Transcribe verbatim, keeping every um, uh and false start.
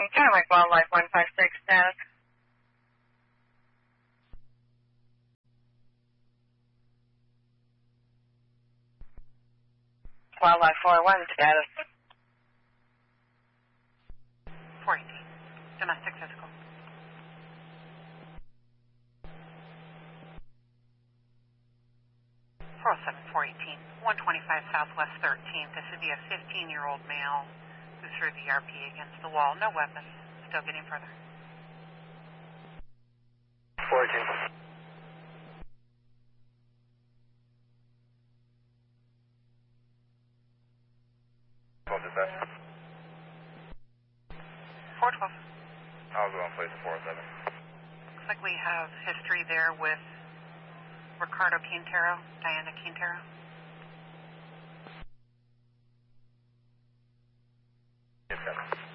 Kennewick Wildlife one five six status. Wildlife four one status. four eighteen, domestic physical. four oh seven, four eighteen, one twenty-five Southwest thirteenth. This would be a fifteen-year-old male who threw the R P against the wall. No weapons. Still getting further. four eighteen. Hold this back. four twelve. I'll go and place the four oh seven. Looks like we have history there with Ricardo Quintero, Diana Quintero. Yes, sir.